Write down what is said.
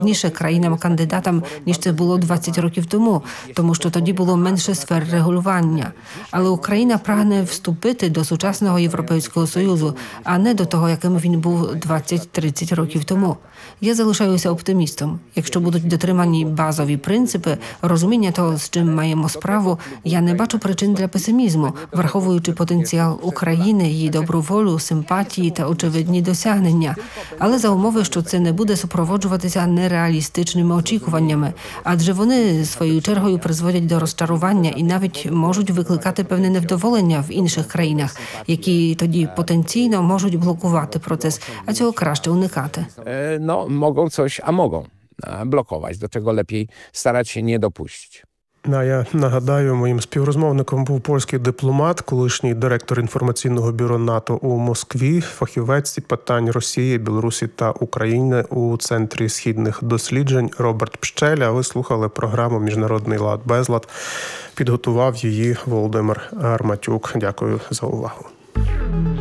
країнам-кандидатам, ніж це було 20 років тому що тоді було менше сфер регулювання. Але Україна прагне вступити до сучасного Європейського Союзу, а не до того, яким він був 20-30 років тому. Я залишаюся оптимістом. Якщо будуть дотримані базові принципи, розуміння того, з чим маємо справу, я не бачу причин для песимізму, враховуючи потенціал України, її добру волю, симпатії та очевидні досягнення. Але за умови, що це не буде супроводжуватися нереалістичними очікуваннями, адже вони своєю чергою призводять до розчарування і навіть можуть викликати певне невдоволення в інших країнах, які тоді потенційно можуть блокувати процес, а цього краще уникати. Mogą blokować, do czego lepiej starać się nie dopuścić. Я нагадаю, моїм співрозмовником був польський дипломат, колишній директор інформаційного бюро НАТО у Москві, фахівець з питань Росії, Білорусі та України у Центрі східних досліджень Роберт Пщель. А ви слухали програму «Міжнародний лад-безлад». Підготував її Володимир Арматюк. Дякую за увагу.